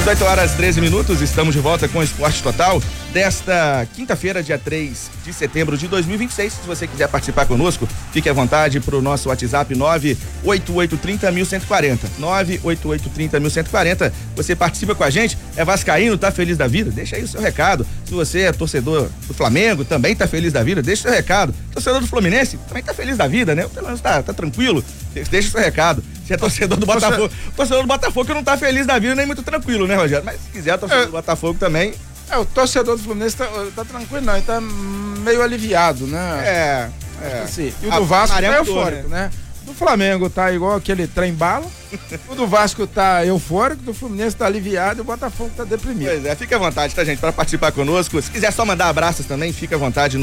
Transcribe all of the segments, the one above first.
18h13, estamos de volta com o Esporte Total desta quinta-feira, dia 3 de setembro de 2026. Se você quiser participar conosco, fique à vontade para o nosso WhatsApp 98830-1140. 98830-1140. Você participa com a gente, é vascaíno, tá feliz da vida? Deixa aí o seu recado. Se você é torcedor do Flamengo, também tá feliz da vida, deixa o seu recado. Torcedor do Fluminense, também tá feliz da vida, né? Pelo menos tá tranquilo, deixa o seu recado. Se é torcedor do Botafogo, torcedor do Botafogo que não tá feliz da vida, nem muito tranquilo, né, Rogério? Mas se quiser, torcedor do Botafogo também. O torcedor do Fluminense tá tranquilo, não, ele tá meio aliviado, né? Assim, e o do Vasco tá eufórico, né? Do Flamengo tá igual aquele trem bala, o do Vasco tá eufórico, do Fluminense tá aliviado e o Botafogo tá deprimido. Pois é, fica à vontade, tá, gente, para participar conosco. Se quiser só mandar abraços também, fica à vontade,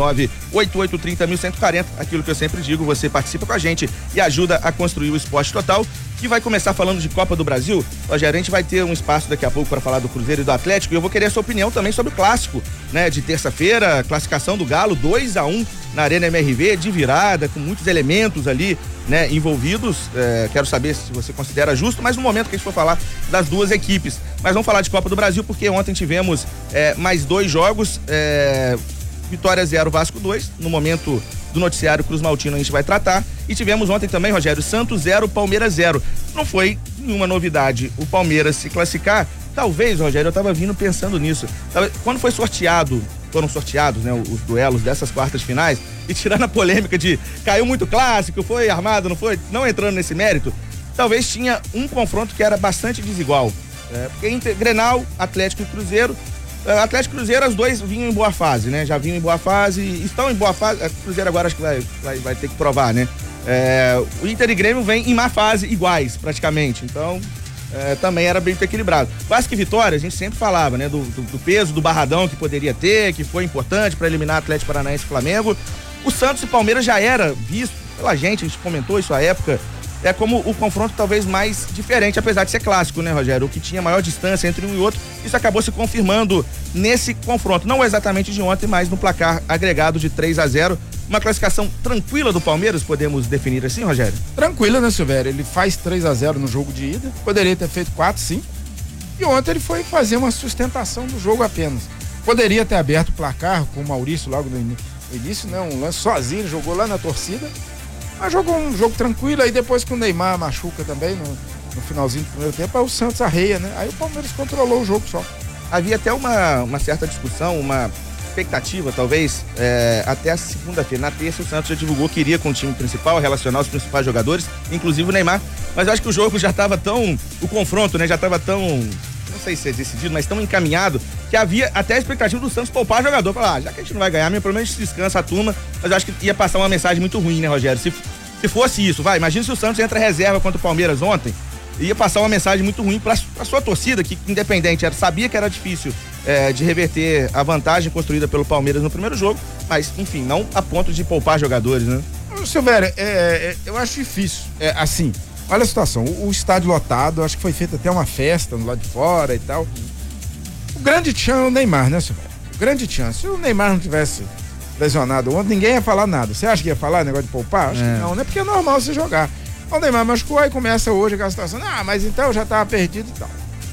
98830-1140. Aquilo que eu sempre digo, você participa com a gente e ajuda a construir o Esporte Total, que vai começar falando de Copa do Brasil. Rogério, a gente vai ter um espaço daqui a pouco para falar do Cruzeiro e do Atlético, e eu vou querer a sua opinião também sobre o clássico, né, de terça-feira, classificação do Galo, 2-1 na Arena MRV, de virada, com muitos elementos ali, né, envolvidos. Quero saber se você considera justo, mas no momento que a gente for falar das duas equipes. Mas vamos falar de Copa do Brasil, porque ontem tivemos mais dois jogos, Vitória 0, Vasco 2, no momento do noticiário Cruz Maltino a gente vai tratar, e tivemos ontem também, Rogério, Santos 0, Palmeiras 0. Não foi nenhuma novidade o Palmeiras se classificar. Talvez, Rogério, eu tava vindo pensando nisso, quando foram sorteados, né, os duelos dessas quartas finais, e tirando a polêmica de caiu muito clássico, foi armado, não foi, não entrando nesse mérito, talvez tinha um confronto que era bastante desigual, porque Grenal, Atlético e Cruzeiro, Atlético e Cruzeiro, os dois vinham em boa fase, né? Já vinham em boa fase, estão em boa fase. Cruzeiro agora acho que vai ter que provar, né? O Inter e Grêmio vêm em má fase iguais, praticamente. Então, também era bem equilibrado. Vasco e Vitória, a gente sempre falava, né? Do peso do barradão que poderia ter, que foi importante para eliminar Atlético Paranaense e Flamengo. O Santos e Palmeiras já era visto pela gente, a gente comentou isso à época, como o confronto talvez mais diferente, apesar de ser clássico, né, Rogério? O que tinha maior distância entre um e outro, isso acabou se confirmando nesse confronto, não exatamente de ontem, mas no placar agregado de 3-0. Uma classificação tranquila do Palmeiras, podemos definir assim, Rogério? Tranquila, né, Silvério? Ele faz 3-0 no jogo de ida, poderia ter feito 4-5, e ontem ele foi fazer uma sustentação do jogo apenas. Poderia ter aberto o placar com o Maurício logo no início, né? Um lance sozinho, jogou lá na torcida, mas jogou um jogo tranquilo. Aí depois que o Neymar machuca também no finalzinho do primeiro tempo, aí o Santos arreia, né? Aí o Palmeiras controlou o jogo só. Havia até uma certa discussão, uma expectativa, talvez, até a segunda-feira. Na terça o Santos já divulgou que iria com o time principal, relacionar os principais jogadores, inclusive o Neymar, mas eu acho que o jogo já estava o confronto, né, já estava tão, não sei se é decidido, mas tão encaminhado, que havia até a expectativa do Santos poupar jogador, falar, já que a gente não vai ganhar, pelo menos descansa a turma, mas eu acho que ia passar uma mensagem muito ruim, né, Rogério? Se fosse isso, imagina se o Santos entra reserva contra o Palmeiras ontem, ia passar uma mensagem muito ruim para a sua torcida, que independente, sabia que era difícil de reverter a vantagem construída pelo Palmeiras no primeiro jogo, mas enfim, não a ponto de poupar jogadores, né? Silvério, eu acho difícil, assim, olha a situação, o estádio lotado, acho que foi feita até uma festa no lado de fora e tal. O grande tchan é o Neymar, né, Silvério? O grande tchan, se o Neymar não tivesse lesionado ontem, ninguém ia falar nada. Você acha que ia falar negócio de poupar? Acho que não, né? Porque é normal você jogar. O Neymar machucou, aí começa hoje aquela situação, mas então já tava perdido e tal.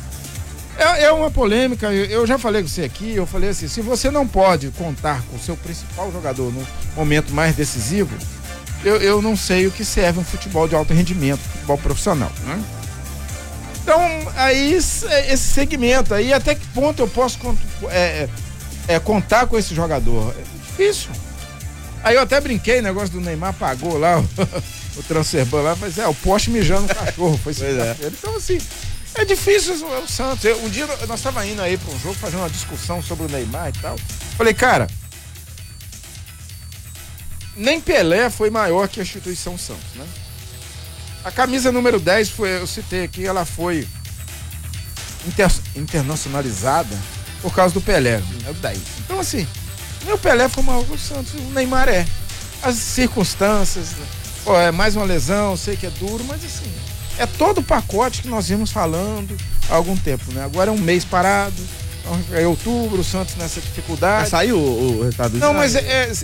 É uma polêmica, eu já falei com você aqui, eu falei assim, se você não pode contar com o seu principal jogador no momento mais decisivo, eu não sei o que serve um futebol de alto rendimento, futebol profissional, né? Então, aí esse segmento aí, até que ponto eu posso contar com esse jogador? É difícil. Aí eu até brinquei, negócio do Neymar pagou lá o transferban lá, mas o poste mijando no cachorro, foi segunda-feira. Então, assim, é difícil o Santos. Um dia nós estávamos indo aí para um jogo, fazendo uma discussão sobre o Neymar e tal. Falei, cara, nem Pelé foi maior que a instituição Santos, né? A camisa número 10 eu citei aqui, ela foi internacionalizada por causa do Pelé, é o 10. Então, assim, nem o Pelé foi maior que o Santos, o Neymar é. As circunstâncias, é mais uma lesão, sei que é duro, mas assim, é todo o pacote que nós vimos falando há algum tempo, né? Agora é um mês parado, é outubro, o Santos nessa dificuldade. Já saiu o resultado do Não, mas